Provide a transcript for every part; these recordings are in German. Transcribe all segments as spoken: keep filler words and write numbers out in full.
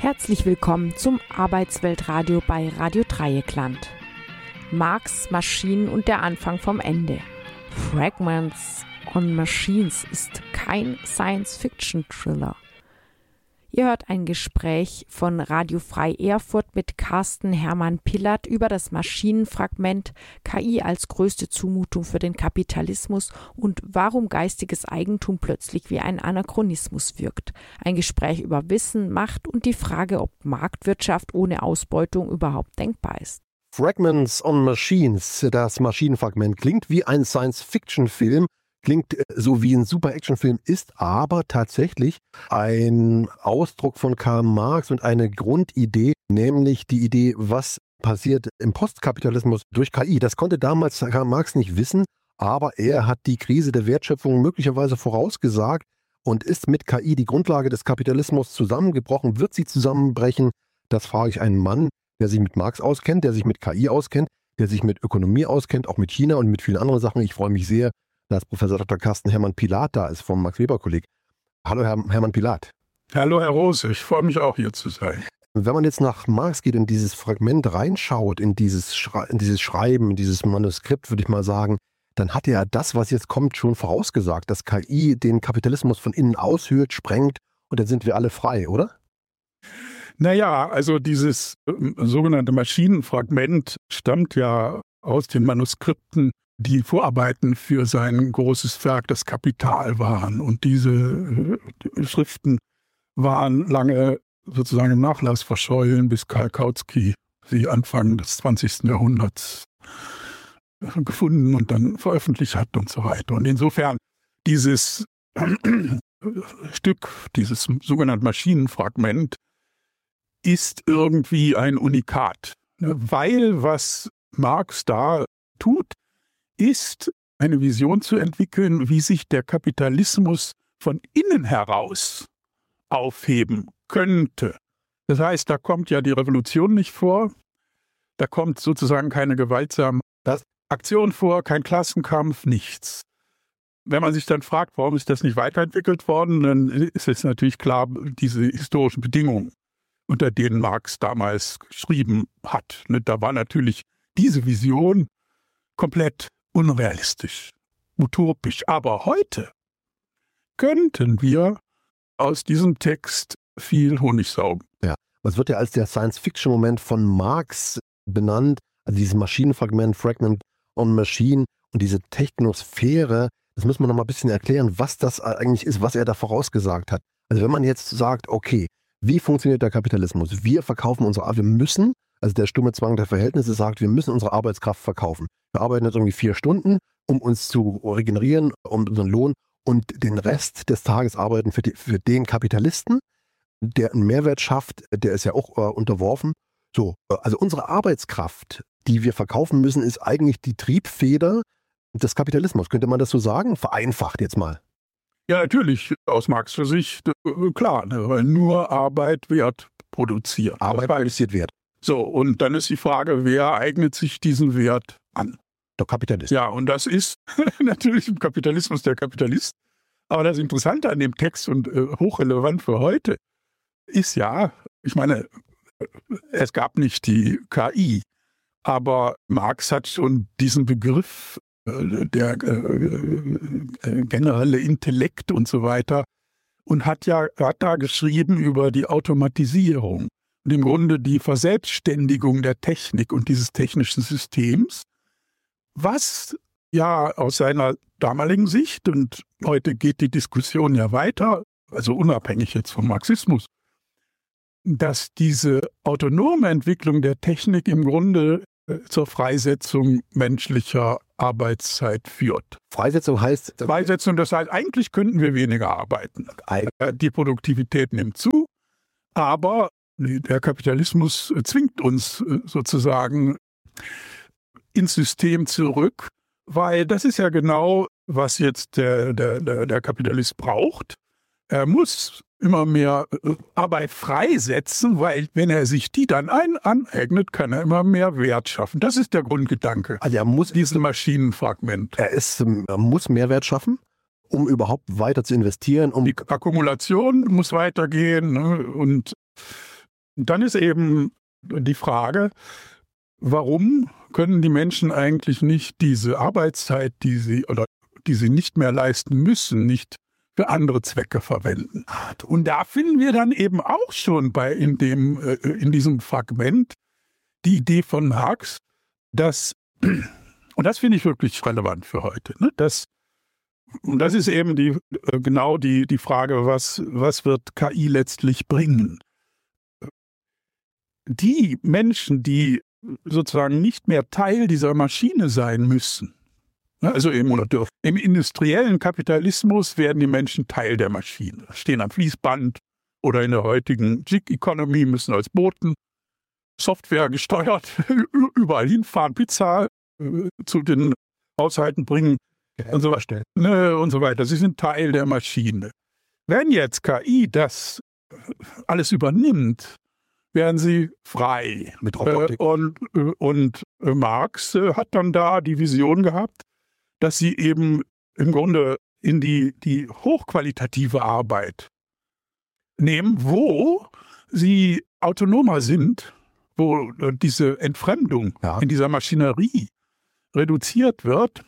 Herzlich willkommen zum Arbeitsweltradio bei Radio Dreieckland. Marx, Maschinen und der Anfang vom Ende. Fragments on Machines ist kein Science-Fiction-Thriller. Ihr hört ein Gespräch von Radio Frei Erfurt mit Carsten Hermann Pillath über das Maschinenfragment, K I als größte Zumutung für den Kapitalismus und warum geistiges Eigentum plötzlich wie ein Anachronismus wirkt. Ein Gespräch über Wissen, Macht und die Frage, ob Marktwirtschaft ohne Ausbeutung überhaupt denkbar ist. Fragments on Machines, das Maschinenfragment, klingt wie ein Science-Fiction-Film, klingt so wie ein Super-Action-Film, ist aber tatsächlich ein Ausdruck von Karl Marx und eine Grundidee, nämlich die Idee, was passiert im Postkapitalismus durch K I. Das konnte damals Karl Marx nicht wissen, aber er hat die Krise der Wertschöpfung möglicherweise vorausgesagt und ist mit K I die Grundlage des Kapitalismus zusammengebrochen. Wird sie zusammenbrechen? Das frage ich einen Mann, der sich mit Marx auskennt, der sich mit K I auskennt, der sich mit Ökonomie auskennt, auch mit China und mit vielen anderen Sachen. Ich freue mich sehr, dass Professor Doktor Carsten Hermann Pillath da ist vom Max-Weber-Kolleg. Hallo, Herr Hermann Pillath. Hallo, Herr Rose. Ich freue mich auch, hier zu sein. Wenn man jetzt nach Marx geht, in dieses Fragment reinschaut, in dieses, Schre- in dieses Schreiben, in dieses Manuskript, würde ich mal sagen, dann hat er das, was jetzt kommt, schon vorausgesagt, dass K I den Kapitalismus von innen aushöhlt, sprengt und dann sind wir alle frei, oder? Naja, also dieses äh, sogenannte Maschinenfragment stammt ja aus den Manuskripten, die Vorarbeiten für sein großes Werk, das Kapital waren. Und diese äh, Schriften waren lange sozusagen im Nachlass verschollen, bis Karl Kautsky sie Anfang des zwanzigsten Jahrhunderts gefunden und dann veröffentlicht hat und so weiter. Und insofern dieses äh, Stück, dieses sogenannte Maschinenfragment, ist irgendwie ein Unikat. Weil was Marx da tut, ist eine Vision zu entwickeln, wie sich der Kapitalismus von innen heraus aufheben könnte. Das heißt, da kommt ja die Revolution nicht vor, da kommt sozusagen keine gewaltsame Aktion vor, kein Klassenkampf, nichts. Wenn man sich dann fragt, warum ist das nicht weiterentwickelt worden, dann ist es natürlich klar, diese historischen Bedingungen, unter denen Marx damals geschrieben hat. Da war natürlich diese Vision komplett unrealistisch, utopisch. Aber heute könnten wir aus diesem Text viel Honig saugen. Ja, was wird ja als der Science-Fiction-Moment von Marx benannt, also dieses Maschinenfragment, Fragment on Machine und diese Technosphäre, das müssen wir noch mal ein bisschen erklären, was das eigentlich ist, was er da vorausgesagt hat. Also wenn man jetzt sagt, okay, wie funktioniert der Kapitalismus? Wir verkaufen unsere Arbeit, wir müssen, also der stumme Zwang der Verhältnisse sagt, wir müssen unsere Arbeitskraft verkaufen. Wir arbeiten jetzt irgendwie vier Stunden, um uns zu regenerieren, um unseren Lohn und den Rest des Tages arbeiten für, die, für den Kapitalisten, der einen Mehrwert schafft, der ist ja auch äh, unterworfen. So, also unsere Arbeitskraft, die wir verkaufen müssen, ist eigentlich die Triebfeder des Kapitalismus. Könnte man das so sagen? Vereinfacht jetzt mal. Ja, natürlich, aus Marxischer Sicht, äh, klar, ne, weil nur Arbeit Wert produziert. Arbeit produziert Wert. So, und dann ist die Frage, wer eignet sich diesen Wert an? Der Kapitalist. Ja, und das ist natürlich im Kapitalismus der Kapitalist. Aber das Interessante an dem Text und äh, hochrelevant für heute ist ja, ich meine, es gab nicht die K I, aber Marx hat schon diesen Begriff, äh, der äh, äh, generelle Intellekt und so weiter, und hat ja hat da geschrieben über die Automatisierung und im Grunde die Verselbstständigung der Technik und dieses technischen Systems, was ja aus seiner damaligen Sicht, und heute geht die Diskussion ja weiter, also unabhängig jetzt vom Marxismus, dass diese autonome Entwicklung der Technik im Grunde äh, zur Freisetzung menschlicher Arbeitszeit führt. Freisetzung heißt? Freisetzung, das heißt, eigentlich könnten wir weniger arbeiten. Äh, die Produktivität nimmt zu, aber der Kapitalismus zwingt uns äh, sozusagen ins System zurück, weil das ist ja genau, was jetzt der, der, der, der Kapitalist braucht. Er muss immer mehr Arbeit freisetzen, weil wenn er sich die dann ein aneignet, kann er immer mehr Wert schaffen. Das ist der Grundgedanke. Also er muss diesen Maschinenfragment. Er, ist, er muss Mehrwert schaffen, um überhaupt weiter zu investieren. Um die Akkumulation muss weitergehen, ne? Und dann ist eben die Frage, warum können die Menschen eigentlich nicht diese Arbeitszeit, die sie oder die sie nicht mehr leisten müssen, nicht für andere Zwecke verwenden? Und da finden wir dann eben auch schon bei in dem äh, in diesem Fragment die Idee von Marx, dass, und das finde ich wirklich relevant für heute, ne, dass, und das ist eben die, äh, genau die, die Frage, was, was wird K I letztlich bringen? Die Menschen, die sozusagen nicht mehr Teil dieser Maschine sein müssen, ne, also eben oder dürfen. Im industriellen Kapitalismus werden die Menschen Teil der Maschine, stehen am Fließband oder in der heutigen Gig Economy müssen als Boten Software gesteuert überall hinfahren, Pizza äh, zu den Haushalten bringen und so, ne, und so weiter. Sie sind Teil der Maschine. Wenn jetzt K I das alles übernimmt, werden sie frei. Mit Robotik. Äh, und äh, und äh, Marx äh, hat dann da die Vision gehabt, dass sie eben im Grunde in die, die hochqualitative Arbeit nehmen, wo sie autonomer sind, wo äh, diese Entfremdung ja. in dieser Maschinerie reduziert wird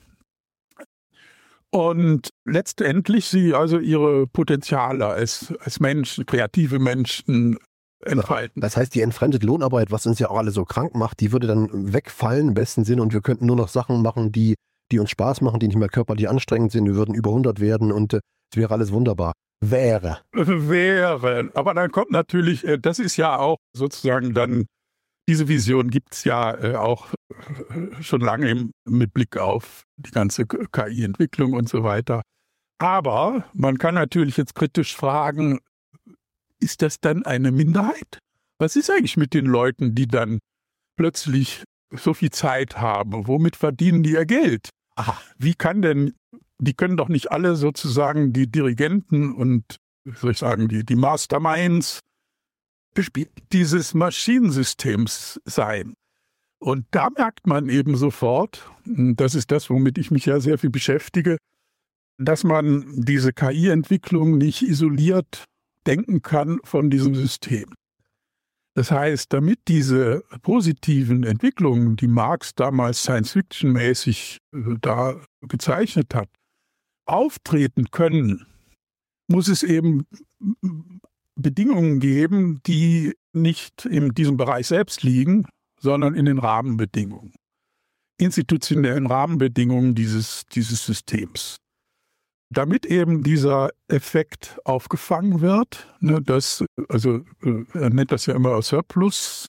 und letztendlich sie also ihre Potenziale als, als Menschen, kreative Menschen entfalten. Das heißt, die entfremdete Lohnarbeit, was uns ja auch alle so krank macht, die würde dann wegfallen im besten Sinne und wir könnten nur noch Sachen machen, die, die uns Spaß machen, die nicht mehr körperlich anstrengend sind. Wir würden über hundert werden und äh, es wäre alles wunderbar. Wäre. Wäre. Aber dann kommt natürlich, äh, das ist ja auch sozusagen dann, diese Vision gibt es ja äh, auch äh, schon lange im, mit Blick auf die ganze K I-Entwicklung und so weiter. Aber man kann natürlich jetzt kritisch fragen, ist das dann eine Minderheit? Was ist eigentlich mit den Leuten, die dann plötzlich so viel Zeit haben? Womit verdienen die ihr Geld? Aha. Wie kann denn, die können doch nicht alle sozusagen die Dirigenten und, wie soll ich sagen, die, die Masterminds dieses Maschinensystems sein. Und da merkt man eben sofort, das ist das, womit ich mich ja sehr viel beschäftige, dass man diese K I-Entwicklung nicht isoliert denken kann von diesem System. Das heißt, damit diese positiven Entwicklungen, die Marx damals Science-Fiction-mäßig äh, da gezeichnet hat, auftreten können, muss es eben Bedingungen geben, die nicht in diesem Bereich selbst liegen, sondern in den Rahmenbedingungen, institutionellen Rahmenbedingungen dieses, dieses Systems. Damit eben dieser Effekt aufgefangen wird, ne, das, also äh, er nennt das ja immer Surplus,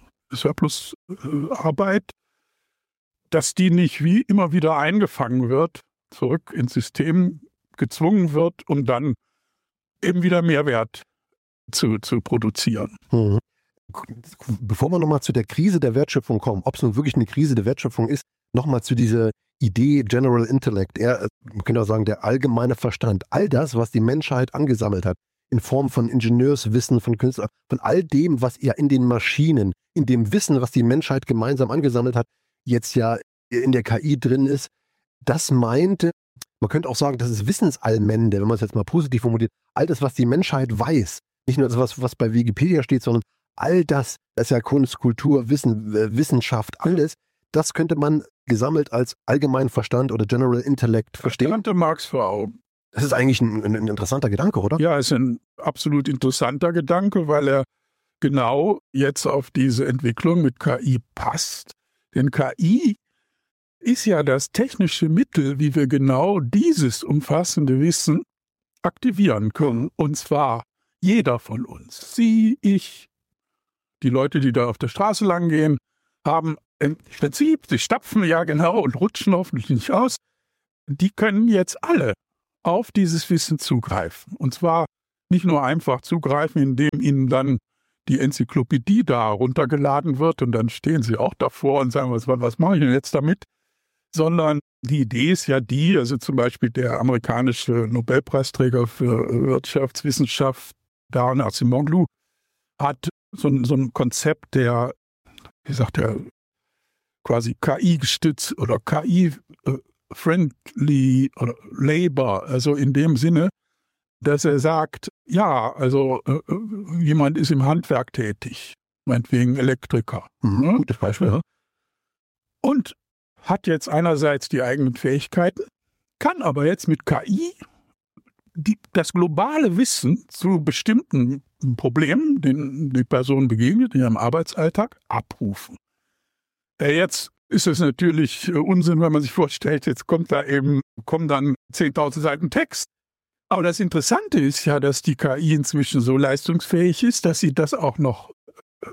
Surplusarbeit, äh, dass die nicht wie immer wieder eingefangen wird, zurück ins System gezwungen wird, um dann eben wieder Mehrwert zu, zu produzieren. Mhm. Bevor wir nochmal zu der Krise der Wertschöpfung kommen, ob es nun wirklich eine Krise der Wertschöpfung ist, nochmal zu dieser Idee General Intellect, er, man könnte auch sagen, der allgemeine Verstand, all das, was die Menschheit angesammelt hat, in Form von Ingenieurswissen, von Künstlern, von all dem, was ja in den Maschinen, in dem Wissen, was die Menschheit gemeinsam angesammelt hat, jetzt ja in der K I drin ist, das meinte, man könnte auch sagen, das ist Wissensallmende, wenn man es jetzt mal positiv formuliert, all das, was die Menschheit weiß, nicht nur das, was, was bei Wikipedia steht, sondern all das, das ist ja Kunst, Kultur, Wissen, Wissenschaft, alles, das könnte man gesammelt als allgemeinen Verstand oder General Intellect verstehen. Das hatte Marx vor Augen. Das ist eigentlich ein, ein interessanter Gedanke, oder? Ja, es ist ein absolut interessanter Gedanke, weil er genau jetzt auf diese Entwicklung mit K I passt. Denn K I ist ja das technische Mittel, wie wir genau dieses umfassende Wissen aktivieren können. Und zwar jeder von uns. Sie, ich, die Leute, die da auf der Straße lang gehen, haben im Prinzip, sie stapfen ja genau und rutschen hoffentlich nicht aus. Die können jetzt alle auf dieses Wissen zugreifen. Und zwar nicht nur einfach zugreifen, indem ihnen dann die Enzyklopädie da runtergeladen wird und dann stehen sie auch davor und sagen, was, was mache ich denn jetzt damit? Sondern die Idee ist ja die, also zum Beispiel der amerikanische Nobelpreisträger für Wirtschaftswissenschaft, Bernard Simonglu, hat so ein, so ein Konzept der, wie sagt er, quasi K I-gestützt oder K I-friendly oder Labor, also in dem Sinne, dass er sagt, ja, also äh, jemand ist im Handwerk tätig, meinetwegen Elektriker. Mhm, ne? Gutes Beispiel, ja. Und hat jetzt einerseits die eigenen Fähigkeiten, kann aber jetzt mit K I die, das globale Wissen zu bestimmten Problemen, denen die Person begegnet in ihrem Arbeitsalltag, abrufen. Äh, jetzt ist es natürlich äh, Unsinn, wenn man sich vorstellt, jetzt kommt da eben, kommen dann zehntausend Seiten Text. Aber das Interessante ist ja, dass die K I inzwischen so leistungsfähig ist, dass sie das auch noch äh,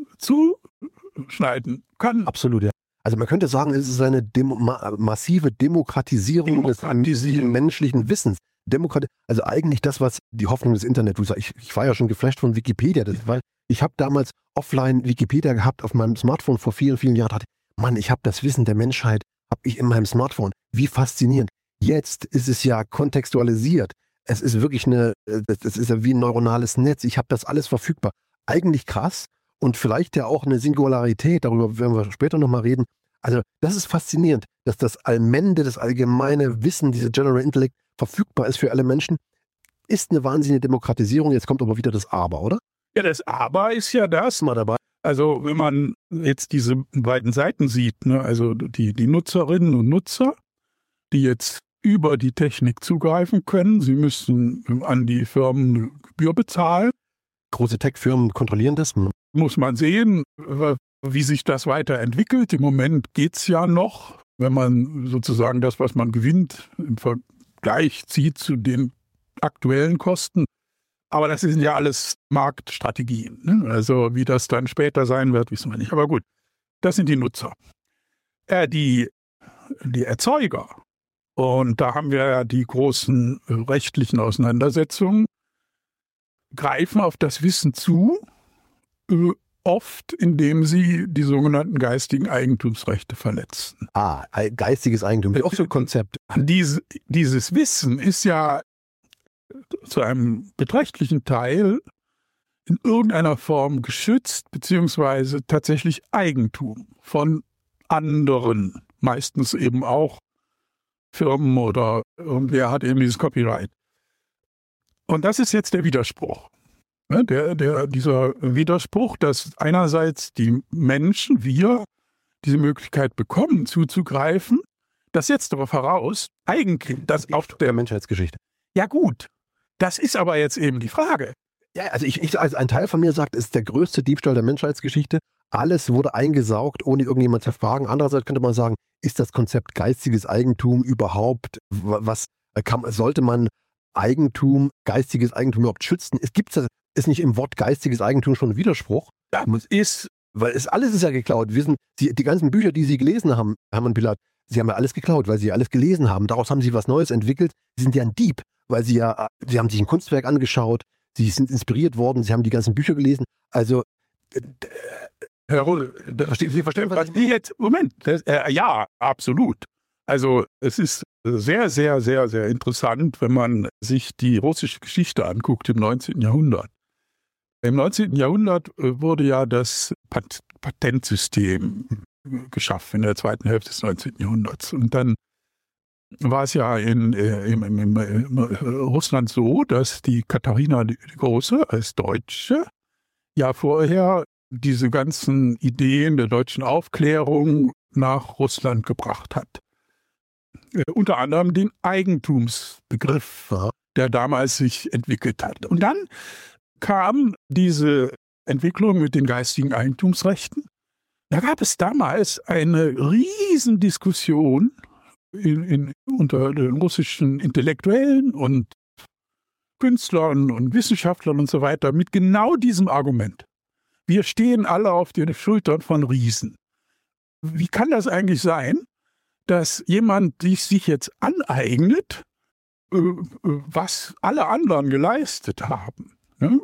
zuschneiden kann. Absolut, ja. Also man könnte sagen, es ist eine Demo ma massive Demokratisierung, Demokratisierung des menschlichen Wissens. Demokrat also eigentlich das, was die Hoffnung des Internet, ich, ich war ja schon geflasht von Wikipedia, das, weil ich habe damals offline Wikipedia gehabt auf meinem Smartphone vor vielen, vielen Jahren. Dachte, Mann, ich habe das Wissen der Menschheit, habe ich in meinem Smartphone. Wie faszinierend. Jetzt ist es ja kontextualisiert. Es ist wirklich eine, das ist ja wie ein neuronales Netz. Ich habe das alles verfügbar. Eigentlich krass und vielleicht ja auch eine Singularität, darüber werden wir später nochmal reden. Also das ist faszinierend, dass das Allmende, das allgemeine Wissen, diese General Intellect verfügbar ist für alle Menschen. Ist eine wahnsinnige Demokratisierung. Jetzt kommt aber wieder das Aber, oder? Ja, das Aber ist ja das. Mal dabei. Also wenn man jetzt diese beiden Seiten sieht, ne, also die, die Nutzerinnen und Nutzer, die jetzt über die Technik zugreifen können, sie müssen an die Firmen eine Gebühr bezahlen. Große Tech-Firmen kontrollieren das. Muss man sehen, wie sich das weiterentwickelt. Im Moment geht es ja noch, wenn man sozusagen das, was man gewinnt, im Vergleich zieht zu den aktuellen Kosten. Aber das sind ja alles Marktstrategien. Ne? Also wie das dann später sein wird, wissen wir nicht. Aber gut, das sind die Nutzer. Äh, die, die Erzeuger, und da haben wir ja die großen äh, rechtlichen Auseinandersetzungen, greifen auf das Wissen zu, äh, oft indem sie die sogenannten geistigen Eigentumsrechte verletzen. Ah, geistiges Eigentum, auch so ein Konzept. Diese, dieses Wissen ist ja zu einem beträchtlichen Teil in irgendeiner Form geschützt, beziehungsweise tatsächlich Eigentum von anderen, meistens eben auch Firmen oder irgendwer hat eben dieses Copyright. Und das ist jetzt der Widerspruch. Der, der, dieser Widerspruch, dass einerseits die Menschen, wir, diese Möglichkeit bekommen, zuzugreifen, das setzt aber voraus, eigentlich das auf der Menschheitsgeschichte. Ja gut, das ist aber jetzt eben die Frage. Ja, also ich, ich also ein Teil von mir sagt, es ist der größte Diebstahl der Menschheitsgeschichte. Alles wurde eingesaugt, ohne irgendjemand zu fragen. Andererseits könnte man sagen, ist das Konzept geistiges Eigentum überhaupt, was kann, sollte man Eigentum, geistiges Eigentum überhaupt schützen? Es gibt ist nicht im Wort geistiges Eigentum schon ein Widerspruch? Ja, ist, weil es alles ist ja geklaut. Wir sind, Sie, die ganzen Bücher, die Sie gelesen haben, Hermann Pilat, Sie haben ja alles geklaut, weil Sie alles gelesen haben. Daraus haben Sie was Neues entwickelt. Sie sind ja ein Dieb, weil Sie ja, Sie haben sich ein Kunstwerk angeschaut, Sie sind inspiriert worden, Sie haben die ganzen Bücher gelesen. Also, Herr Rolle, Sie verstehen, was ich jetzt, Moment, das, äh, ja, absolut. Also es ist sehr, sehr, sehr, sehr interessant, wenn man sich die russische Geschichte anguckt im neunzehnten Jahrhundert. Im neunzehnten Jahrhundert wurde ja das Pat- Patentsystem geschaffen in der zweiten Hälfte des neunzehnten Jahrhunderts. Und dann war es ja in, in, in, in, in Russland so, dass die Katharina die Große als Deutsche ja vorher diese ganzen Ideen der deutschen Aufklärung nach Russland gebracht hat. Äh, unter anderem den Eigentumsbegriff, ja, der damals sich entwickelt hat. Und dann kam diese Entwicklung mit den geistigen Eigentumsrechten. Da gab es damals eine Riesendiskussion in, in, unter den russischen Intellektuellen und Künstlern und Wissenschaftlern und so weiter mit genau diesem Argument. Wir stehen alle auf den Schultern von Riesen. Wie kann das eigentlich sein, dass jemand sich jetzt aneignet, was alle anderen geleistet haben?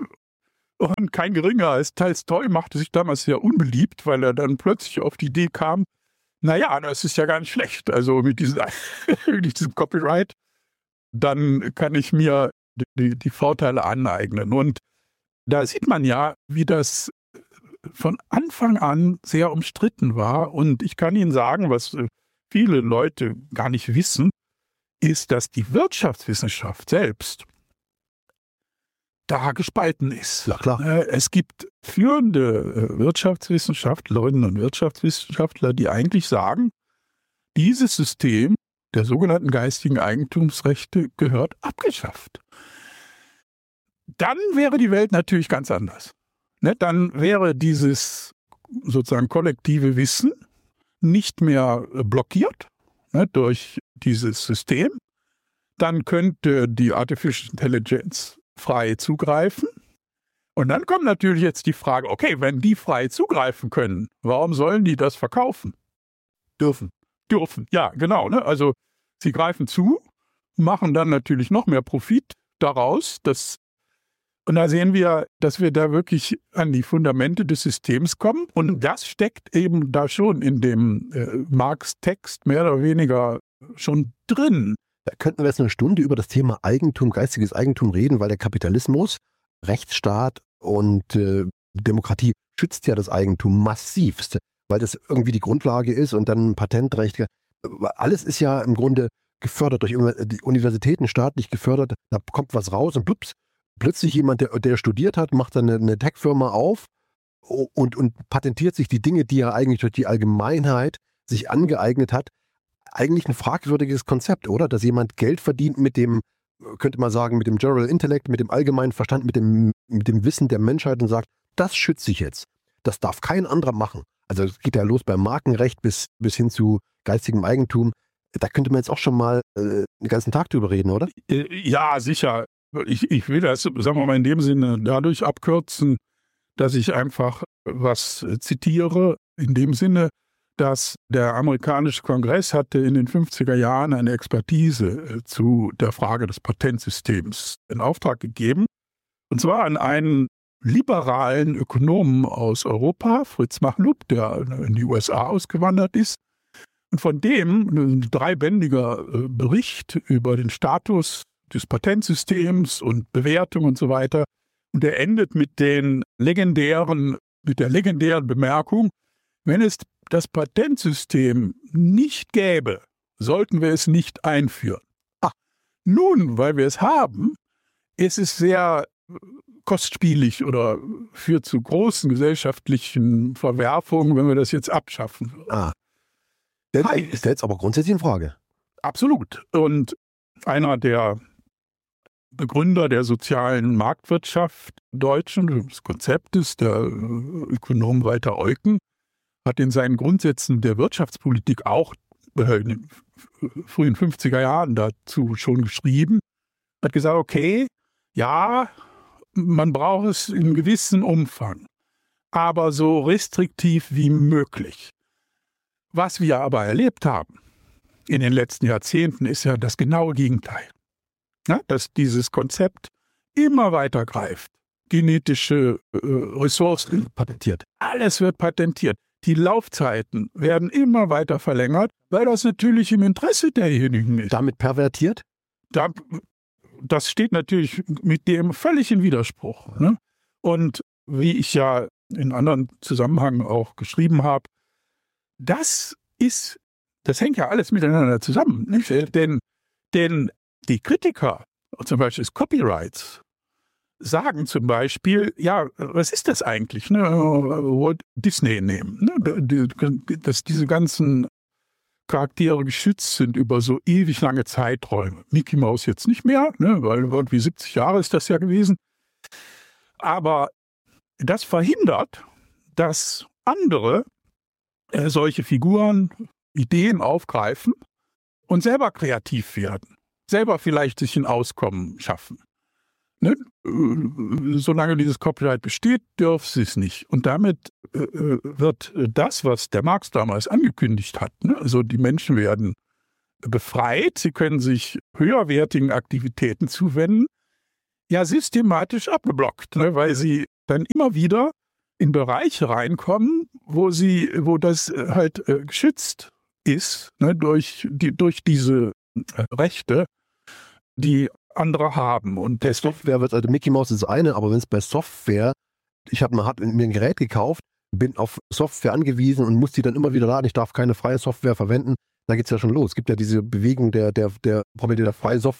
Und kein geringer als Tolstoi machte sich damals sehr unbeliebt, weil er dann plötzlich auf die Idee kam, naja, das ist ja gar nicht schlecht. Also mit diesem, mit diesem Copyright, dann kann ich mir die, die Vorteile aneignen. Und da sieht man ja, wie das von Anfang an sehr umstritten war. Und ich kann Ihnen sagen, was viele Leute gar nicht wissen, ist, dass die Wirtschaftswissenschaft selbst da gespalten ist. Ja, klar. Es gibt führende Wirtschaftswissenschaftlerinnen und Wirtschaftswissenschaftler, die eigentlich sagen, dieses System der sogenannten geistigen Eigentumsrechte gehört abgeschafft. Dann wäre die Welt natürlich ganz anders. Ne? Dann wäre dieses sozusagen kollektive Wissen nicht mehr blockiert, ne, durch dieses System. Dann könnte die Artificial Intelligence frei zugreifen. Und dann kommt natürlich jetzt die Frage, okay, wenn die frei zugreifen können, warum sollen die das verkaufen? Dürfen. Dürfen, ja, genau. Ne? Also sie greifen zu, machen dann natürlich noch mehr Profit daraus. Dass, und da sehen wir, dass wir da wirklich an die Fundamente des Systems kommen. Und das steckt eben da schon in dem äh, Marx-Text mehr oder weniger schon drin. Da könnten wir jetzt eine Stunde über das Thema Eigentum, geistiges Eigentum reden, weil der Kapitalismus, Rechtsstaat und äh, Demokratie schützt ja das Eigentum massivst, weil das irgendwie die Grundlage ist und dann Patentrecht. Alles ist ja im Grunde gefördert durch die Universitäten, staatlich gefördert. Da kommt was raus und plups, plötzlich jemand, der, der studiert hat, macht dann eine, eine Tech-Firma auf und, und patentiert sich die Dinge, die er eigentlich durch die Allgemeinheit sich angeeignet hat. Eigentlich ein fragwürdiges Konzept, oder? Dass jemand Geld verdient mit dem, könnte man sagen, mit dem General Intellect, mit dem allgemeinen Verstand, mit dem, mit dem Wissen der Menschheit und sagt, das schütze ich jetzt. Das darf kein anderer machen. Also es geht ja los beim Markenrecht bis, bis hin zu geistigem Eigentum. Da könnte man jetzt auch schon mal äh, den ganzen Tag drüber reden, oder? Ja, sicher. Ich, ich will das, sagen wir mal, in dem Sinne dadurch abkürzen, dass ich einfach was zitiere. In dem Sinne, dass der amerikanische Kongress hatte in den fünfziger Jahren eine Expertise zu der Frage des Patentsystems in Auftrag gegeben. Und zwar an einen liberalen Ökonomen aus Europa, Fritz Machlup, der in die U S A ausgewandert ist. Und von dem ein dreibändiger Bericht über den Status des Patentsystems und Bewertung und so weiter. Und er endet mit den legendären, mit der legendären Bemerkung, wenn es das Patentsystem nicht gäbe, sollten wir es nicht einführen. Ah, nun, weil wir es haben, ist es sehr kostspielig oder führt zu großen gesellschaftlichen Verwerfungen, wenn wir das jetzt abschaffen würden. Ah. Das ist jetzt aber grundsätzlich in Frage. Absolut. Und einer der Begründer der sozialen Marktwirtschaft Deutschen, des Konzeptes, der Ökonom Walter Eucken, hat in seinen Grundsätzen der Wirtschaftspolitik auch in den frühen fünfziger Jahren dazu schon geschrieben, hat gesagt, okay, ja, man braucht es in gewissem Umfang, aber so restriktiv wie möglich. Was wir aber erlebt haben in den letzten Jahrzehnten, ist ja das genaue Gegenteil. Ja, dass dieses Konzept immer weiter greift. Genetische äh, Ressourcen patentiert. Alles wird patentiert. Die Laufzeiten werden immer weiter verlängert, weil das natürlich im Interesse derjenigen ist. Damit pervertiert? Da, das steht natürlich mit dem völlig in Widerspruch. Ne? Und wie ich ja in anderen Zusammenhängen auch geschrieben habe, das ist, das hängt ja alles miteinander zusammen. Nicht? Denn, denn die Kritiker, zum Beispiel des Copyrights, sagen zum Beispiel, ja, was ist das eigentlich? Ne? Walt Disney nehmen, ne? Dass diese ganzen Charaktere geschützt sind über so ewig lange Zeiträume. Mickey Mouse jetzt nicht mehr, ne? Weil irgendwie siebzig Jahre ist das ja gewesen. Aber das verhindert, dass andere äh, solche Figuren, Ideen aufgreifen und selber kreativ werden. Selber vielleicht sich ein Auskommen schaffen. Ne? Solange dieses Copyright besteht, dürfen sie es nicht. Und damit äh, wird das, was der Marx damals angekündigt hat, ne? Also die Menschen werden befreit, sie können sich höherwertigen Aktivitäten zuwenden, ja systematisch abgeblockt, ne? Weil sie dann immer wieder in Bereiche reinkommen, wo sie, wo das halt äh, geschützt ist, ne? durch, die, durch diese äh, Rechte, die andere haben. Und der Software wird, also Mickey Mouse ist das eine, aber wenn es bei Software, ich habe mir ein Gerät gekauft, bin auf Software angewiesen und muss die dann immer wieder laden, ich darf keine freie Software verwenden, da geht es ja schon los. Es gibt ja diese Bewegung der, der, der, der freien Software.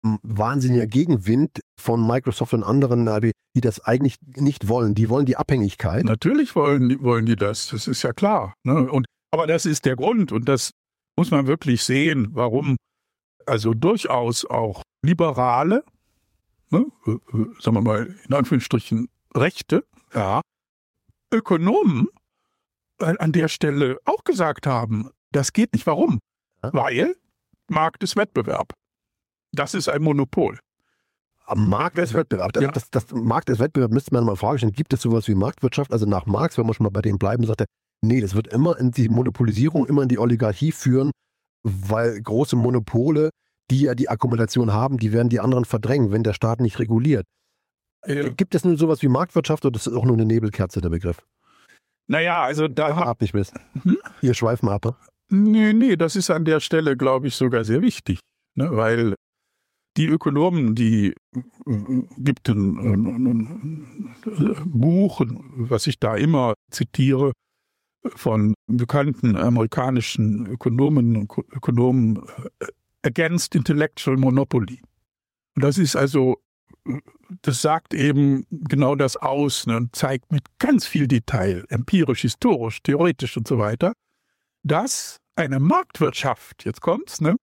ein wahnsinniger Gegenwind von Microsoft und anderen, die, die das eigentlich nicht wollen. Die wollen die Abhängigkeit. Natürlich wollen die, wollen die das, das ist ja klar. Ne? Und, aber das ist der Grund und das muss man wirklich sehen, warum also durchaus auch Liberale, ne, sagen wir mal in Anführungsstrichen Rechte, ja, Ökonomen an der Stelle auch gesagt haben, das geht nicht. Warum? Ja. Weil Markt ist Wettbewerb. Das ist ein Monopol. Am Markt ist Wettbewerb. Das, ja. das, das, das Markt ist Wettbewerb, müsste man mal fragen stellen, gibt es sowas wie Marktwirtschaft? Also nach Marx, wenn wir schon mal bei dem bleiben, sagt er, nee, das wird immer in die Monopolisierung, immer in die Oligarchie führen, weil große Monopole, die ja die Akkumulation haben, die werden die anderen verdrängen, wenn der Staat nicht reguliert. Ja. Gibt es nun sowas wie Marktwirtschaft oder ist das auch nur eine Nebelkerze, der Begriff? Naja, also da... Ab nicht wissen. Hm? Hier schweifen wir ab. Nee, nee, das ist an der Stelle, glaube ich, sogar sehr wichtig, ne? Weil die Ökonomen, die äh, gibt ein, ein, ein, ein Buch, was ich da immer zitiere, von bekannten amerikanischen Ökonomen und Ökonomen Against Intellectual Monopoly. Und das ist also, das sagt eben genau das aus, ne, und zeigt mit ganz viel Detail, empirisch, historisch, theoretisch und so weiter, dass eine Marktwirtschaft, jetzt kommt's, ne,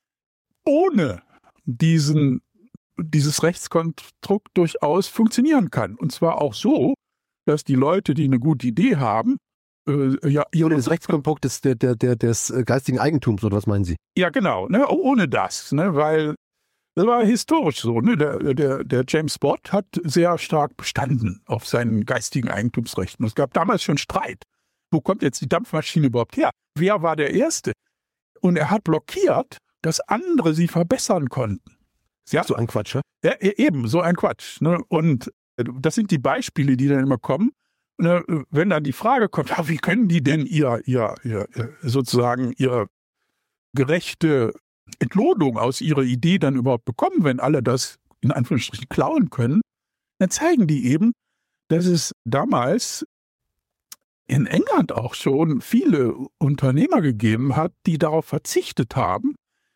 ohne diesen, dieses Rechtskonstrukt durchaus funktionieren kann. Und zwar auch so, dass die Leute, die eine gute Idee haben, äh, ja, ohne das Rechtskonstrukt des, der, der, der, des geistigen Eigentums, oder was meinen Sie? Ja, genau, ne, ohne das, ne, weil das war historisch so. Ne, der, der, der James Bott hat sehr stark bestanden auf seinen geistigen Eigentumsrechten. Es gab damals schon Streit. Wo kommt jetzt die Dampfmaschine überhaupt her? Wer war der Erste? Und er hat blockiert, dass andere sie verbessern konnten. Ja? So ein Quatsch, ja? Ja, eben, so ein Quatsch. Ne? Und das sind die Beispiele, die dann immer kommen. Ne? Wenn dann die Frage kommt, ja, wie können die denn ihr, ihr, ihr sozusagen ihre gerechte Entlohnung aus ihrer Idee dann überhaupt bekommen, wenn alle das in Anführungsstrichen klauen können, dann zeigen die eben, dass es damals in England auch schon viele Unternehmer gegeben hat, die darauf verzichtet haben,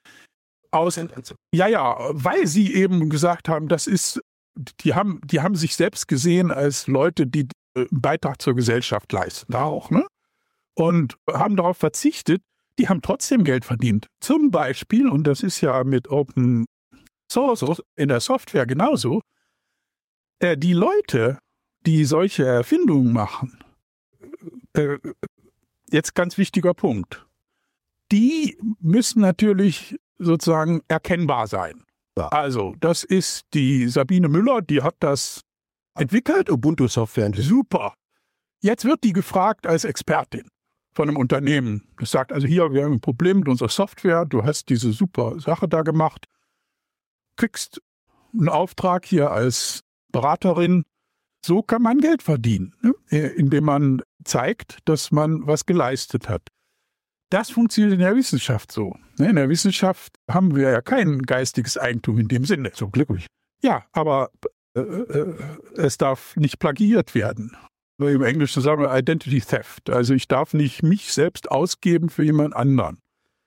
aus, ja, ja, weil sie eben gesagt haben, das ist, die haben, die haben sich selbst gesehen als Leute, die einen Beitrag zur Gesellschaft leisten, da auch, ne? Und haben darauf verzichtet, die haben trotzdem Geld verdient. Zum Beispiel, und das ist ja mit Open Source in der Software genauso, äh, die Leute, die solche Erfindungen machen, äh, jetzt ganz wichtiger Punkt, die müssen natürlich sozusagen erkennbar sein. Ja. Also, das ist die Sabine Müller, die hat das entwickelt. Ubuntu-Software. Super. Jetzt wird die gefragt als Expertin von einem Unternehmen. Das sagt, also hier, wir haben ein Problem mit unserer Software, du hast diese super Sache da gemacht, kriegst einen Auftrag hier als Beraterin. So kann man Geld verdienen, ne? Indem man zeigt, dass man was geleistet hat. Das funktioniert in der Wissenschaft so. In der Wissenschaft haben wir ja kein geistiges Eigentum in dem Sinne. Zum Glück nicht. Ja, aber äh, äh, es darf nicht plagiiert werden. Im Englischen sagen wir Identity Theft. Also ich darf nicht mich selbst ausgeben für jemand anderen.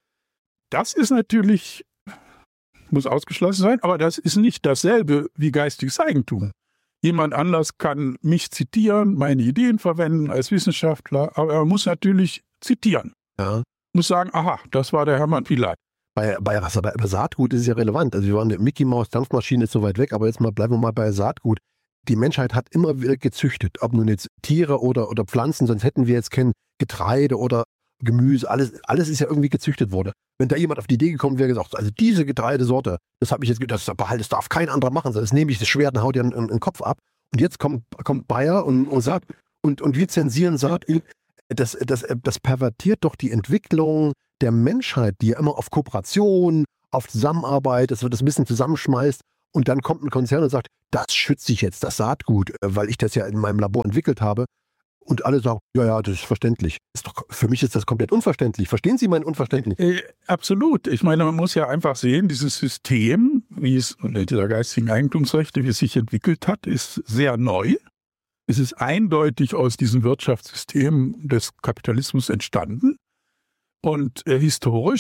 Das ist natürlich, muss ausgeschlossen sein, aber das ist nicht dasselbe wie geistiges Eigentum. Jemand anders kann mich zitieren, meine Ideen verwenden als Wissenschaftler, aber er muss natürlich zitieren. Ja. Muss sagen, aha, das war der Hermann Pilat. Bei, bei, bei, bei Saatgut ist es ja relevant. Also wir waren eine Mickey Maus Dampfmaschine ist so weit weg, aber jetzt mal bleiben wir mal bei Saatgut. Die Menschheit hat immer wieder gezüchtet, ob nun jetzt Tiere oder, oder Pflanzen, sonst hätten wir jetzt kein Getreide oder Gemüse, alles, alles ist ja irgendwie gezüchtet worden. Wenn da jemand auf die Idee gekommen wäre, gesagt, also diese Getreidesorte, das habe ich jetzt, das behalte, das darf kein anderer machen, das nehme ich das Schwert und hau dir in, in den Kopf ab. Und jetzt kommt, kommt Bayer und, und sagt, und, und wir zensieren Saatöl. Das, das, das pervertiert doch die Entwicklung der Menschheit, die ja immer auf Kooperation, auf Zusammenarbeit, dass wir das ein bisschen zusammenschmeißt. Und dann kommt ein Konzern und sagt, das schütze ich jetzt, das Saatgut, weil ich das ja in meinem Labor entwickelt habe. Und alle sagen, ja, ja, das ist verständlich. Ist doch, für mich ist das komplett unverständlich. Verstehen Sie mein Unverständlich? Äh, absolut. Ich meine, man muss ja einfach sehen, dieses System, wie es unter dieser geistigen Eigentumsrechte, wie es sich entwickelt hat, ist sehr neu. Es ist eindeutig aus diesem Wirtschaftssystem des Kapitalismus entstanden. Und äh, historisch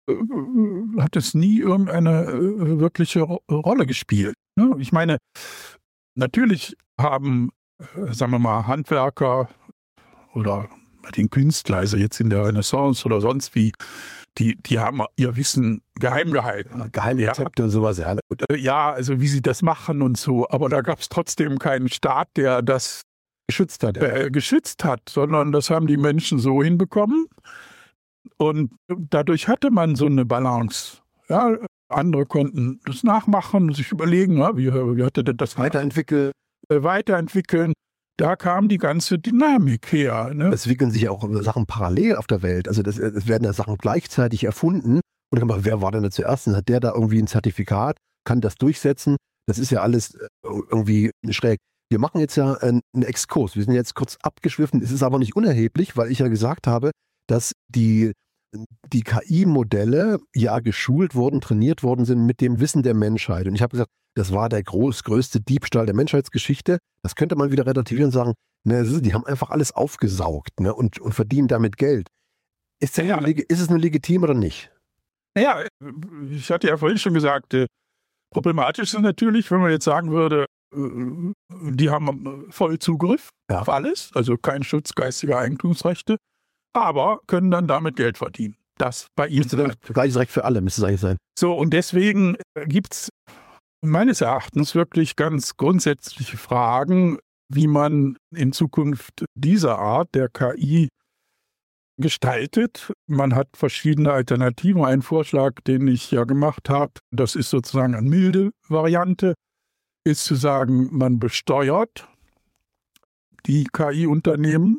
hat es nie irgendeine äh, wirkliche Ro- Rolle gespielt. Ne? Ich meine, natürlich haben, äh, sagen wir mal, Handwerker oder den Künstler, also jetzt in der Renaissance oder sonst wie, die, die haben ihr Wissen geheim gehalten. Geheimrezepte und sowas, ja. Ja, also wie sie das machen und so. Aber da gab es trotzdem keinen Staat, der das Geschützt hat. äh, geschützt hat, sondern das haben die Menschen so hinbekommen. Und dadurch hatte man so eine Balance. Ja, andere konnten das nachmachen, sich überlegen, ja, wie, wie hatte denn das Weiterentwickeln. äh, weiterentwickeln. Da kam die ganze Dynamik her. Ne? Es entwickeln sich ja auch Sachen parallel auf der Welt. Also das, es werden ja Sachen gleichzeitig erfunden. Und dann kann man, wer war denn da zuerst? Hat der da irgendwie ein Zertifikat? Kann das durchsetzen? Das ist ja alles irgendwie schräg. Wir machen jetzt ja einen Exkurs. Wir sind jetzt kurz abgeschwiffen. Es ist aber nicht unerheblich, weil ich ja gesagt habe, dass die, die K I-Modelle ja geschult wurden, trainiert worden sind mit dem Wissen der Menschheit. Und ich habe gesagt, das war der groß, größte Diebstahl der Menschheitsgeschichte. Das könnte man wieder relativieren und sagen, ne, die haben einfach alles aufgesaugt, ne, und, und verdienen damit Geld. Ist, Ja. ist es nur legitim oder nicht? Naja, ich hatte ja vorhin schon gesagt, äh, problematisch ist natürlich, wenn man jetzt sagen würde, äh, die haben voll Zugriff Ja. auf alles, also kein Schutz geistiger Eigentumsrechte, aber können dann damit Geld verdienen. Das bei ihnen. Müsste dann gleiches Recht für alle, müsste es eigentlich sein. So, und deswegen gibt es meines Erachtens wirklich ganz grundsätzliche Fragen, wie man in Zukunft diese Art der K I gestaltet. Man hat verschiedene Alternativen. Ein Vorschlag, den ich ja gemacht habe, das ist sozusagen eine milde Variante, ist zu sagen, man besteuert die K I-Unternehmen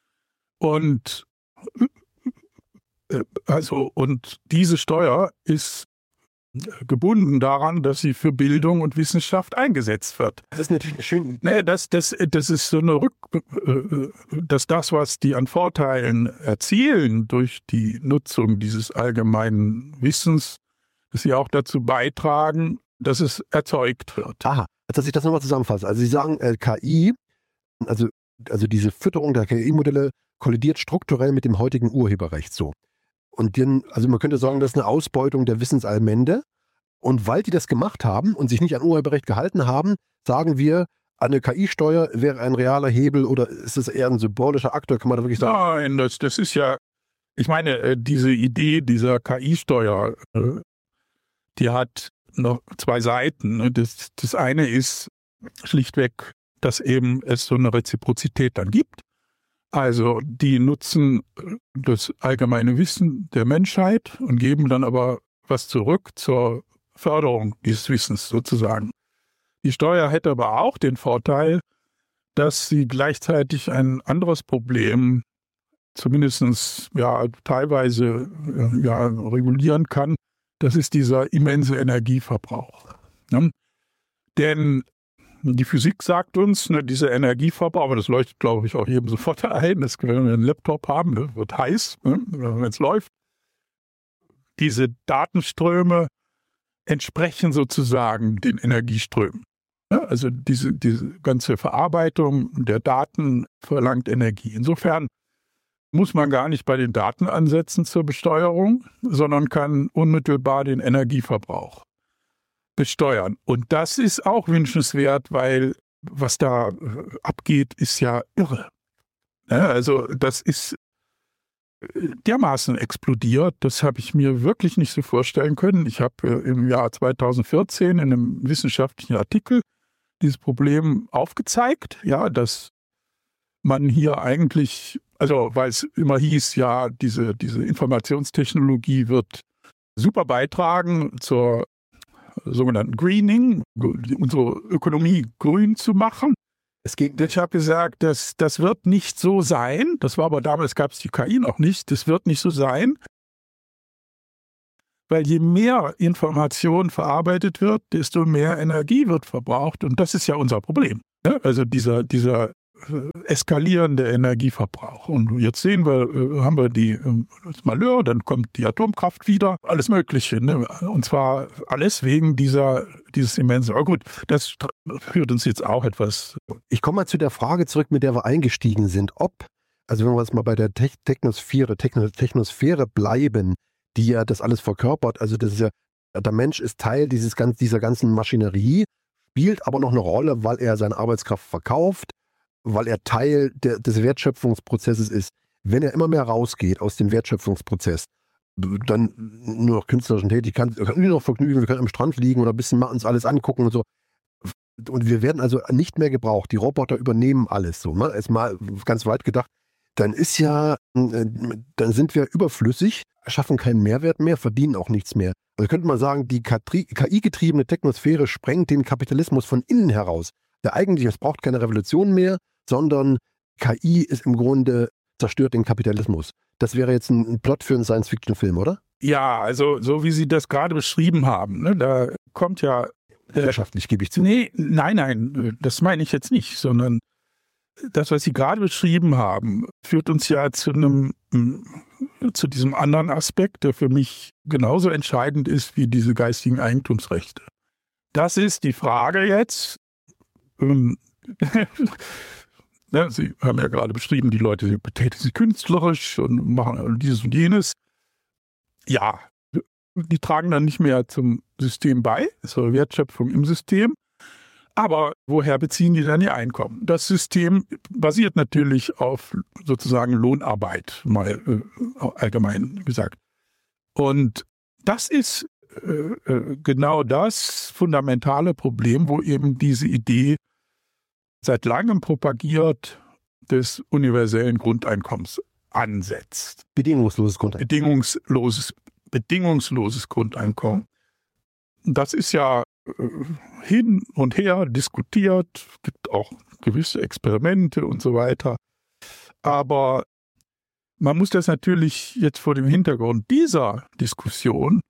und äh, also und diese Steuer ist gebunden daran, dass sie für Bildung und Wissenschaft eingesetzt wird. Das ist natürlich schön. Nee, das, das, das ist so eine Rück, äh, dass das, was die an Vorteilen erzielen durch die Nutzung dieses allgemeinen Wissens, dass sie auch dazu beitragen, dass es erzeugt wird. Aha, dass ich das nochmal zusammenfasse. Also Sie sagen, äh, K I, also, also diese Fütterung der K I-Modelle kollidiert strukturell mit dem heutigen Urheberrecht so. Und den, also man könnte sagen, das ist eine Ausbeutung der Wissensallmende. Und weil die das gemacht haben und sich nicht an Urheberrecht gehalten haben, sagen wir, eine K I-Steuer wäre ein realer Hebel oder ist das eher ein symbolischer Akt, oder kann man da wirklich sagen? Nein, das, das ist ja, ich meine, äh, diese Idee dieser K I-Steuer, äh, die hat noch zwei Seiten. Ne? Das, das eine ist schlichtweg, dass eben es so eine Reziprozität dann gibt. Also die nutzen das allgemeine Wissen der Menschheit und geben dann aber was zurück zur Förderung dieses Wissens sozusagen. Die Steuer hätte aber auch den Vorteil, dass sie gleichzeitig ein anderes Problem zumindest ja, teilweise ja, regulieren kann. Das ist dieser immense Energieverbrauch. Ne? Denn die Physik sagt uns, ne, dieser Energieverbrauch, aber das leuchtet, glaube ich, auch jedem sofort ein, dass, wenn wir einen Laptop haben, ne, wird heiß, ne, wenn es läuft. Diese Datenströme entsprechen sozusagen den Energieströmen. Ja, also diese, diese ganze Verarbeitung der Daten verlangt Energie. Insofern muss man gar nicht bei den Daten ansetzen zur Besteuerung, sondern kann unmittelbar den Energieverbrauch besteuern. Und das ist auch wünschenswert, weil was da abgeht, ist ja irre. Ja, also das ist dermaßen explodiert, das habe ich mir wirklich nicht so vorstellen können. Ich habe im Jahr zweitausendvierzehn in einem wissenschaftlichen Artikel dieses Problem aufgezeigt, ja, dass man hier eigentlich, also weil es immer hieß, ja, diese, diese Informationstechnologie wird super beitragen zur sogenannten Greening, unsere Ökonomie grün zu machen. Es geht, Ich habe gesagt, das, das wird nicht so sein. Das war aber damals, gab es die K I noch nicht. Das wird nicht so sein, weil je mehr Information verarbeitet wird, desto mehr Energie wird verbraucht. Und das ist ja unser Problem. Ja? Also dieser, dieser eskalierende Energieverbrauch. Und jetzt sehen wir, haben wir die, das Malheur, dann kommt die Atomkraft wieder, alles Mögliche. Ne? Und zwar alles wegen dieser, dieses immensen. Aber gut, das führt uns jetzt auch etwas. Ich komme mal zu der Frage zurück, mit der wir eingestiegen sind, ob, also wenn wir jetzt mal bei der Te- Technosphäre, Techno- Technosphäre bleiben, die ja das alles verkörpert. Also das ist ja, der Mensch ist Teil dieses, dieser ganzen Maschinerie, spielt aber noch eine Rolle, weil er seine Arbeitskraft verkauft, weil er Teil der, des Wertschöpfungsprozesses ist. Wenn er immer mehr rausgeht aus dem Wertschöpfungsprozess, dann nur noch künstlerischen Tätigkeiten, wir können nur noch vergnügen, wir können am Strand liegen oder ein bisschen mal uns alles angucken und so. Und wir werden also nicht mehr gebraucht. Die Roboter übernehmen alles so. Ne? Jetzt mal ganz weit gedacht, dann ist ja, dann sind wir überflüssig, schaffen keinen Mehrwert mehr, verdienen auch nichts mehr. Also könnte man sagen, die K I-getriebene Technosphäre sprengt den Kapitalismus von innen heraus. Der eigentlich, es braucht keine Revolution mehr, sondern K I ist im Grunde, zerstört den Kapitalismus. Das wäre jetzt ein Plot für einen Science-Fiction-Film, oder? Ja, also so wie Sie das gerade beschrieben haben, ne, da kommt ja... Äh, Wirtschaftlich, gebe ich zu. Nee, nein, nein, das meine ich jetzt nicht, sondern das, was Sie gerade beschrieben haben, führt uns ja zu einem, zu diesem anderen Aspekt, der für mich genauso entscheidend ist wie diese geistigen Eigentumsrechte. Das ist die Frage jetzt, ähm, ja, Sie haben ja gerade beschrieben, die Leute betätigen sich künstlerisch und machen dieses und jenes. Ja, die tragen dann nicht mehr zum System bei, zur Wertschöpfung im System. Aber woher beziehen die dann ihr Einkommen? Das System basiert natürlich auf sozusagen Lohnarbeit, mal äh, allgemein gesagt. Und das ist äh, genau das fundamentale Problem, wo eben diese Idee seit langem propagiert des universellen Grundeinkommens ansetzt. Bedingungsloses Grundeinkommen. Bedingungsloses, bedingungsloses Grundeinkommen. Das ist ja hin und her diskutiert, gibt auch gewisse Experimente und so weiter. Aber man muss das natürlich jetzt vor dem Hintergrund dieser Diskussion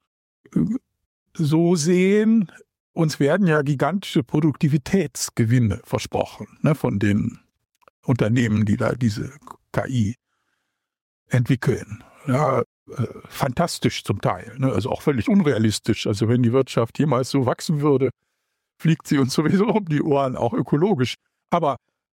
so sehen, uns werden ja gigantische Produktivitätsgewinne versprochen, ne, von den Unternehmen, die da diese K I entwickeln. Ja, äh, fantastisch zum Teil, ne, also auch völlig unrealistisch. Also wenn die Wirtschaft jemals so wachsen würde, fliegt sie uns sowieso um die Ohren, auch ökologisch. Aber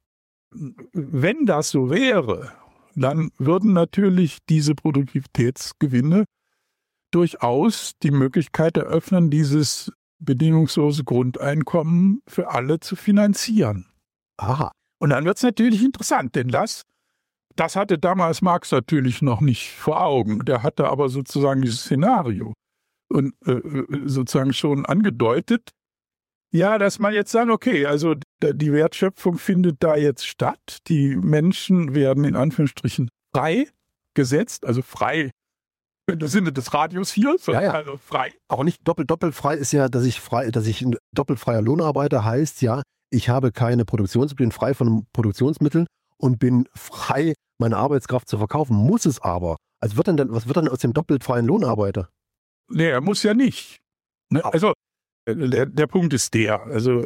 wenn das so wäre, dann würden natürlich diese Produktivitätsgewinne durchaus die Möglichkeit eröffnen, dieses bedingungslose Grundeinkommen für alle zu finanzieren. Aha. Und dann wird es natürlich interessant, denn das, das hatte damals Marx natürlich noch nicht vor Augen. Der hatte aber sozusagen dieses Szenario und äh, sozusagen schon angedeutet, ja, dass man jetzt sagt, okay, also die Wertschöpfung findet da jetzt statt. Die Menschen werden in Anführungsstrichen frei gesetzt, also frei im Sinne des Radios hier, ja, ja. Also frei. Auch nicht doppelt, doppelt frei ist ja, dass ich frei, dass ich ein doppelt freier Lohnarbeiter heißt, ja, ich habe keine Produktions, bin frei von Produktionsmitteln und bin frei, meine Arbeitskraft zu verkaufen, muss es aber. Also wird denn, was wird dann aus dem doppelt freien Lohnarbeiter? Nee, er muss ja nicht. Ne? Also der, der Punkt ist der, also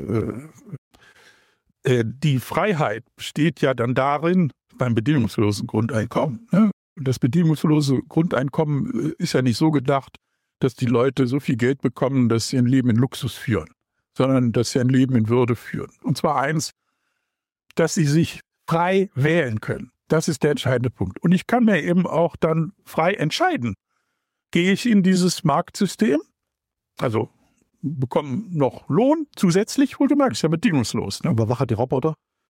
äh, die Freiheit besteht ja dann darin, beim bedingungslosen Grundeinkommen. Ne? Das bedingungslose Grundeinkommen ist ja nicht so gedacht, dass die Leute so viel Geld bekommen, dass sie ein Leben in Luxus führen, sondern dass sie ein Leben in Würde führen. Und zwar eins, dass sie sich frei wählen können. Das ist der entscheidende Punkt. Und ich kann mir eben auch dann frei entscheiden. Gehe ich in dieses Marktsystem, also bekomme noch Lohn zusätzlich, wohlgemerkt, ist ja bedingungslos. Ne? Überwache die Roboter?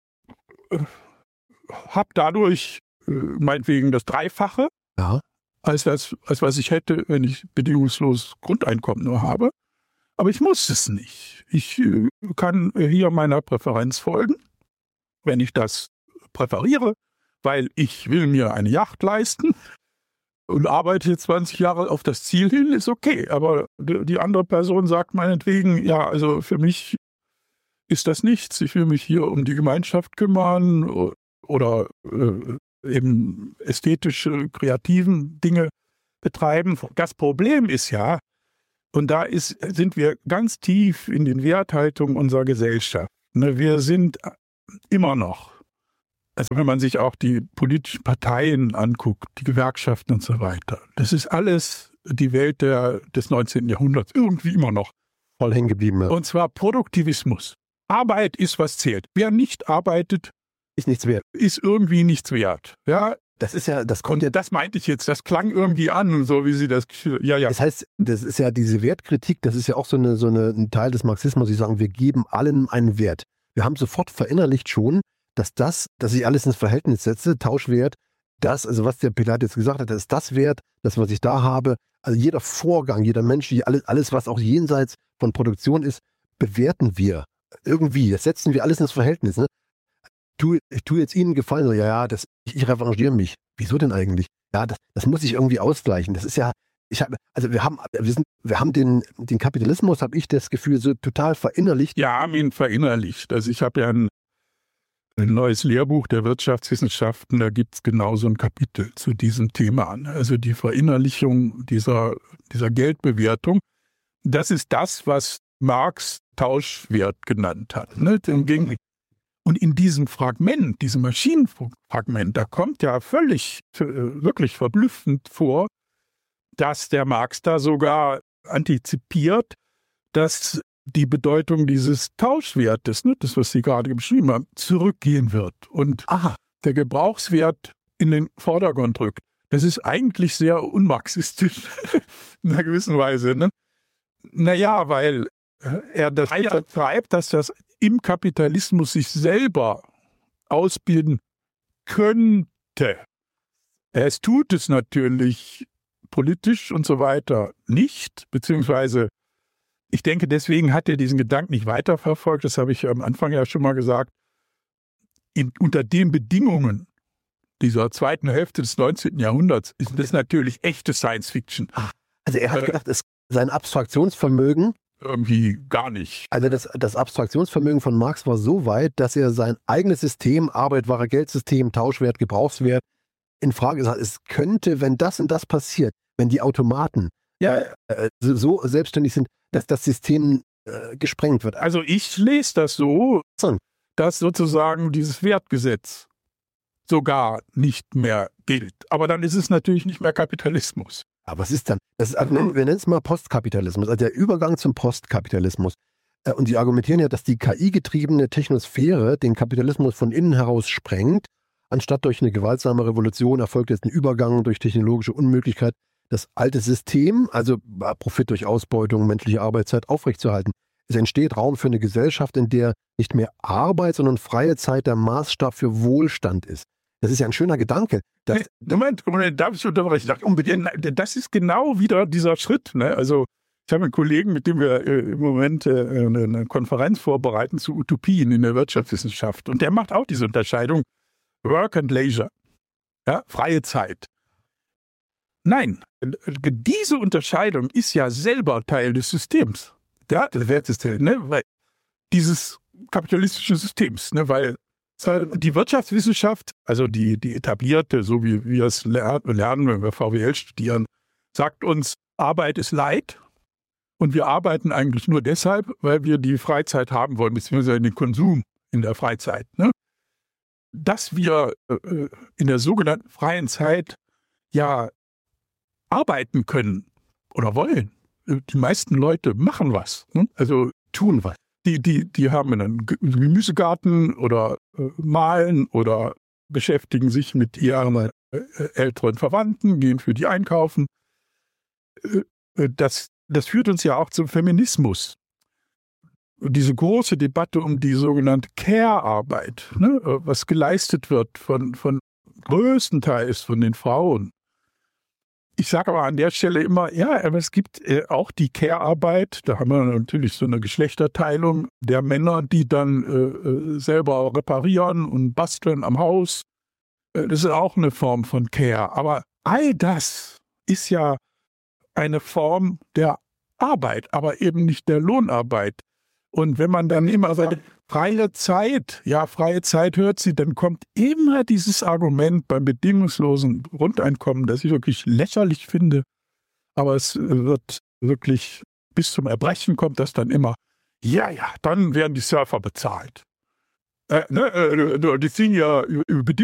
Hab dadurch äh, meinetwegen das Dreifache, ja. als, das, als was ich hätte, wenn ich bedingungslos Grundeinkommen nur habe. Aber ich muss es nicht. Ich äh, kann hier meiner Präferenz folgen, wenn ich das präferiere, weil ich will mir eine Yacht leisten und arbeite jetzt zwanzig Jahre auf das Ziel hin, ist okay. Aber die andere Person sagt meinetwegen, ja, also für mich ist das nichts. Ich will mich hier um die Gemeinschaft kümmern oder äh, eben ästhetische, kreativen Dinge betreiben. Das Problem ist ja, und da ist, sind wir ganz tief in den Werthaltungen unserer Gesellschaft. Ne, wir sind immer noch, also wenn man sich auch die politischen Parteien anguckt, die Gewerkschaften und so weiter, das ist alles die Welt der, des neunzehnten Jahrhunderts, irgendwie immer noch. Voll hängen geblieben. Ja. Und zwar Produktivismus. Arbeit ist, was zählt. Wer nicht arbeitet, ist nichts wert. Ist irgendwie nichts wert. Ja, Das ist ja, das kommt Und ja, das meinte ich jetzt, das klang irgendwie an, so wie Sie das, ja, ja. das heißt, das ist ja diese Wertkritik, das ist ja auch so eine, so eine, ein Teil des Marxismus, die sagen, wir geben allem einen Wert. Wir haben sofort verinnerlicht schon, dass das, dass ich alles ins Verhältnis setze, Tauschwert, das, also was der Pilat jetzt gesagt hat, das ist das Wert, das, was ich da habe. Also jeder Vorgang, jeder Mensch, alles, alles, was auch jenseits von Produktion ist, bewerten wir irgendwie. Das setzen wir alles ins Verhältnis. Ne? Tu, ich tue jetzt Ihnen Gefallen, so, ja, ja, das, ich, ich revanchiere mich. Wieso denn eigentlich? Ja, das, das muss ich irgendwie ausgleichen. Das ist ja, ich habe, also wir haben, wir sind, wir haben den, den Kapitalismus, habe ich das Gefühl, so total verinnerlicht. Ja, haben ihn verinnerlicht. Also ich habe ja ein, ein neues Lehrbuch der Wirtschaftswissenschaften, da gibt es genau so ein Kapitel zu diesem Thema an. Also die Verinnerlichung dieser, dieser Geldbewertung, das ist das, was Marx Tauschwert genannt hat. Ne? Und in diesem Fragment, diesem Maschinenfragment, da kommt ja völlig, wirklich verblüffend vor, dass der Marx da sogar antizipiert, dass die Bedeutung dieses Tauschwertes, ne, das, was Sie gerade beschrieben haben, zurückgehen wird und Aha. der Gebrauchswert in den Vordergrund rückt. Das ist eigentlich sehr unmarxistisch in einer gewissen Weise. Ne? Naja, weil er das treibt, dass das im Kapitalismus sich selber ausbilden könnte. Es tut es natürlich politisch und so weiter nicht, beziehungsweise ich denke, deswegen hat er diesen Gedanken nicht weiterverfolgt, das habe ich am Anfang ja schon mal gesagt. In, unter den Bedingungen dieser zweiten Hälfte des neunzehnten Jahrhunderts ist das natürlich echte Science Fiction. Also er hat äh, gedacht, es, sein Abstraktionsvermögen irgendwie gar nicht. Also das, das Abstraktionsvermögen von Marx war so weit, dass er sein eigenes System, Arbeit, wahre Geldsystem, Tauschwert, Gebrauchswert, in Frage gesagt hat. Es könnte, wenn das und das passiert, wenn die Automaten ja, äh, so selbstständig sind, dass das System äh, gesprengt wird. Also ich lese das so, so, dass sozusagen dieses Wertgesetz sogar nicht mehr gilt. Aber dann ist es natürlich nicht mehr Kapitalismus. Aber was ist dann? Das ist, wir nennen es mal Postkapitalismus, also der Übergang zum Postkapitalismus. Und die argumentieren ja, dass die K I-getriebene Technosphäre den Kapitalismus von innen heraus sprengt. Anstatt durch eine gewaltsame Revolution erfolgt jetzt ein Übergang durch technologische Unmöglichkeit, das alte System, also Profit durch Ausbeutung, menschliche Arbeitszeit aufrechtzuerhalten. Es entsteht Raum für eine Gesellschaft, in der nicht mehr Arbeit, sondern freie Zeit der Maßstab für Wohlstand ist. Das ist ja ein schöner Gedanke. Das, hey, Moment, Moment, darf ich unterbrechen? Das ist genau wieder dieser Schritt. Ne? Also ich habe einen Kollegen, mit dem wir äh, im Moment äh, eine Konferenz vorbereiten zu Utopien in der Wirtschaftswissenschaft. Und der macht auch diese Unterscheidung Work and Leisure, ja, freie Zeit. Nein, diese Unterscheidung ist ja selber Teil des Systems, ja, des Wertsystems, ne? Weil dieses kapitalistischen Systems, ne? Weil die Wirtschaftswissenschaft, also die, die etablierte, so wie wir es lernen, wenn wir V W L studieren, sagt uns, Arbeit ist Leid und wir arbeiten eigentlich nur deshalb, weil wir die Freizeit haben wollen, beziehungsweise den Konsum in der Freizeit. Ne? Dass wir äh, in der sogenannten freien Zeit ja arbeiten können oder wollen. Die meisten Leute machen was, ne? Also tun was. Die, die, die haben einen Gemüsegarten oder äh, malen oder beschäftigen sich mit ihren äh, älteren Verwandten, gehen für die einkaufen. Äh, das, das führt uns ja auch zum Feminismus. Diese große Debatte um die sogenannte Care-Arbeit, ne, was geleistet wird von, von größtenteils von den Frauen. Ich sage aber an der Stelle immer, ja, aber es gibt äh, auch die Care-Arbeit, da haben wir natürlich so eine Geschlechterteilung der Männer, die dann äh, selber reparieren und basteln am Haus. Äh, das ist auch eine Form von Care. Aber all das ist ja eine Form der Arbeit, aber eben nicht der Lohnarbeit. Und wenn man dann immer seine freie Zeit, ja, freie Zeit hört sie, dann kommt immer dieses Argument beim bedingungslosen Grundeinkommen, das ich wirklich lächerlich finde. Aber es wird wirklich bis zum Erbrechen kommt das dann immer, ja, ja, dann werden die Surfer bezahlt. Äh, ne, äh, die ziehen ja über Bedingungen.